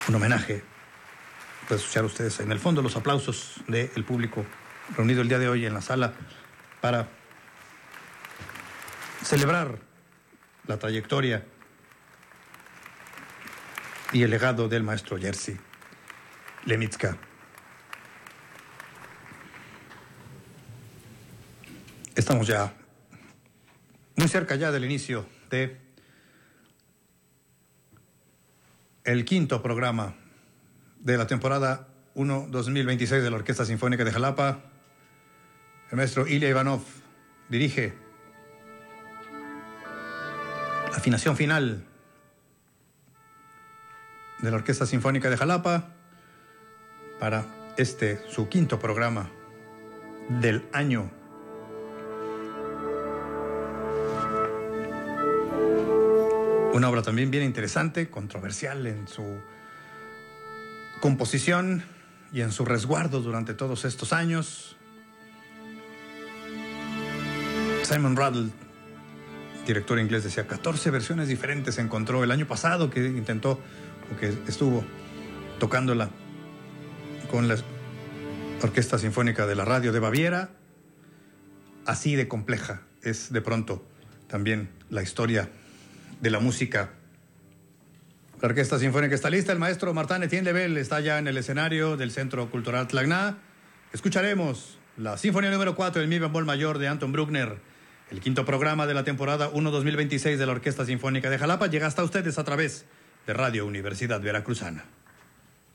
un homenaje. Pueden escuchar ustedes en el fondo los aplausos del público reunido el día de hoy en la sala para celebrar la trayectoria y el legado del maestro Jerzy Lemicka. Estamos ya muy cerca ya del inicio de el quinto programa de la temporada 1-2026 de la Orquesta Sinfónica de Jalapa. El maestro Ilya Ivanov dirige la afinación final de la Orquesta Sinfónica de Jalapa para su quinto programa del año. Una obra también bien interesante, controversial en su composición y en su resguardo durante todos estos años. Simon Rattle, director inglés, decía 14 versiones diferentes encontró el año pasado que intentó o que estuvo tocándola con la Orquesta Sinfónica de la Radio de Baviera. Así de compleja es de pronto también la historia de la música. La Orquesta Sinfónica está lista. El maestro Martin Etienne Lebel está ya en el escenario del Centro Cultural Tlacna. Escucharemos la Sinfonía número 4 en mi bemol mayor de Anton Bruckner. El quinto programa de la temporada 1-2026 de la Orquesta Sinfónica de Jalapa llega hasta ustedes a través de Radio Universidad Veracruzana.